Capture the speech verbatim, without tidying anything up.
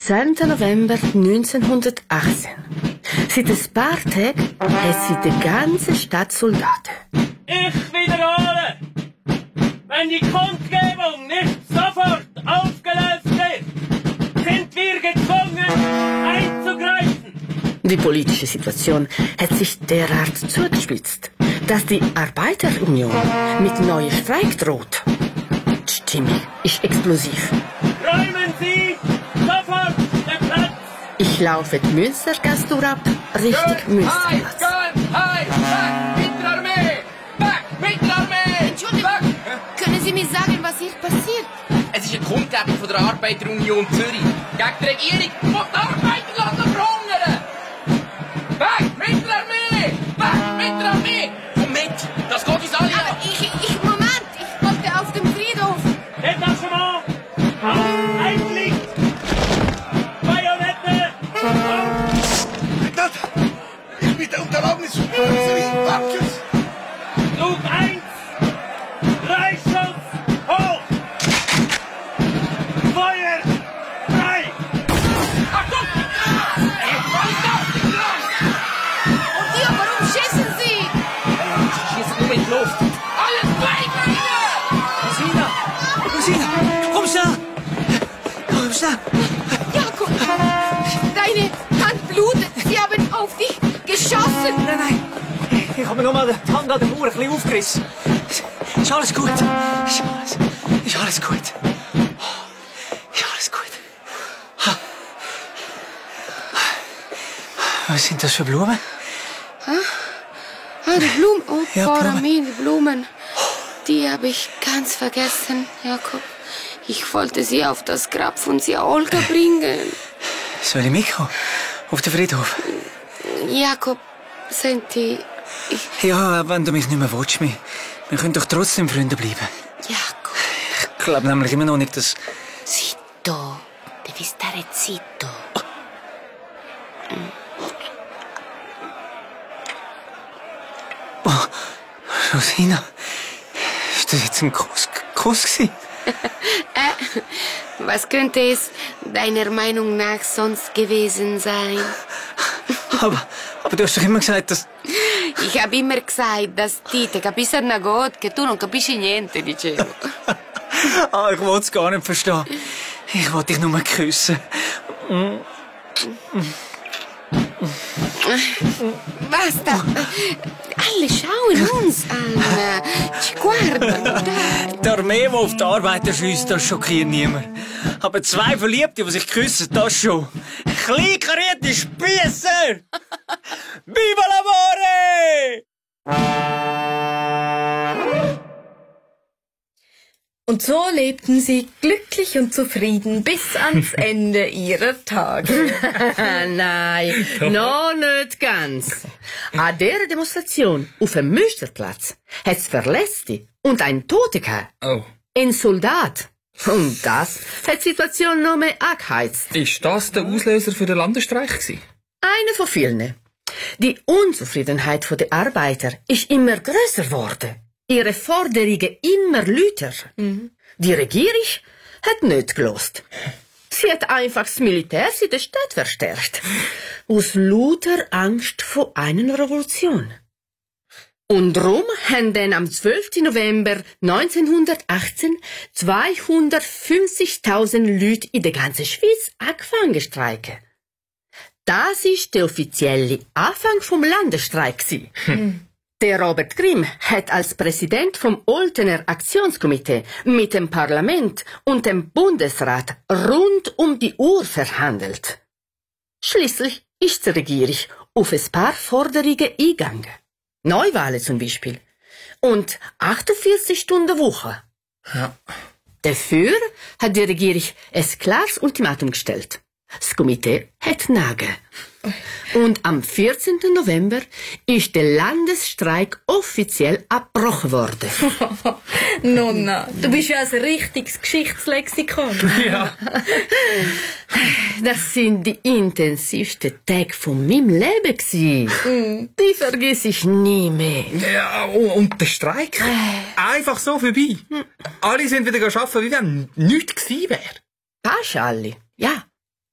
zehnten November neunzehnhundertachtzehn. Seit ein paar Tagen hat sie die ganze Stadt Soldaten. Ich wiederhole! Wenn die Kundgebung nicht sofort aufgelöst wird, sind wir gezwungen, einzugreifen. Die politische Situation hat sich derart zugespitzt, dass die Arbeiterunion mit neuem Streik droht. Die Stimmung ist explosiv. Räumen Sie sofort den Platz! Ich laufe die Münstergasse durch ab, Richtung Münsterplatz. Halt! Back! Mit der Armee! Back! Mit der Armee! Entschuldigung, können Sie mir sagen, was hier passiert? Es ist eine Kundgebung von der Arbeiterunion Zürich gegen die Regierung, die die Arbeiter lassen verhungern! Back! Mit der Armee! Back! Mit der Armee! Komm mit! Das geht uns alle Aber an! ich, ich, Moment, ich wollte auf dem Friedhof. Detachement! Auf ein Licht! Bajonette! Ignat! Ich bitte um Erlaubnis für unsere Wackels! Flug eins! Drei Schuss! Hoch! Feuer! Frei! Achtung! Und ihr, warum schießen Sie? Sie schießen nur in die Luft! Alles bleiben! Rosina! Rosina! Komm schnell! Komm schnell! Jakob, deine Hand blutet. Sie haben auf dich geschossen. Nein, nein! Ich habe mir nur mal die Hand an der Uhr ein bisschen aufgerissen. Ist alles gut? Ist alles, ist alles gut? Ist alles gut? Ha. Was sind das für Blumen? Ah, die Blumen. Oh, Ja, Paramie, die Blumen. Die habe ich ganz vergessen, Jakob. Ich wollte sie auf das Grab von Sia Olga bringen. Soll ich mitkommen? Auf den Friedhof? Jakob, senti, ich... Ja, wenn du mich nicht mehr willst, wir, wir können doch trotzdem Freunde bleiben. Jakob. Ich glaube nämlich immer noch nicht, dass... Zitto. Devi stare zitto. Oh, Rosina, ist das jetzt ein Kuss, Kuss gewesen? Äh, was könnte es deiner Meinung nach sonst gewesen sein? Aber, aber du hast doch immer gesagt, dass... Ich habe immer gesagt, dass ti te capisci una cosa, che tu non capisci niente, dicevo. Ah, ich wollte es gar nicht verstehen. Ich wollte dich nur küssen. Basta. Alle schauen uns an. Ci guardano. Dai. Die Armee, die auf die Arbeiter schiesst, das schockiert niemand. Aber zwei Verliebte, die sich küssen, das schon. Klein karierte Spiesser! Viva l'amore! Und so lebten sie glücklich und zufrieden bis ans Ende ihrer Tage. Nein, noch nicht ganz. An dieser Demonstration auf dem Münsterplatz hat es Verletzte und ein Tote gehabt. Oh. Ein Soldat. Und das hat die Situation noch mehr angeheizt. Ist das der Auslöser für den Landesstreik gewesen? Eine von vielen. Die Unzufriedenheit der Arbeiter ist immer grösser geworden. Ihre Forderungen immer lauter. Mhm. Die Regierung hat nicht gelost. Sie hat einfach das Militär in der Stadt verstärkt. Aus lauter Angst vor einer Revolution. Und darum haben dann am zwölften November neunzehnhundertachtzehn zweihundertfünfzigtausend Leute in der ganzen Schweiz angefangen zu streiken. Das ist der offizielle Anfang vom Landesstreik. Hm. Der Robert Grimm hat als Präsident vom Oltener Aktionskomitee mit dem Parlament und dem Bundesrat rund um die Uhr verhandelt. Schließlich ist die Regierung auf ein paar Forderungen eingegangen. Neuwahlen zum Beispiel. Und achtundvierzig Stunden Woche. Ja. Dafür hat die Regierung ein klares Ultimatum gestellt. Das Komitee hat Nein. Und am vierzehnten November ist der Landesstreik offiziell abgebrochen worden. Nonna, du bist ja ein richtiges Geschichtslexikon. Ja. Das sind die intensivsten Tage von meinem Leben gewesen. Mm. Die vergiss ich nie mehr. Ja, und der Streik? Einfach so vorbei. Alle sind wieder arbeiten, wie wenn nichts gewesen wäre. Fast alle, ja.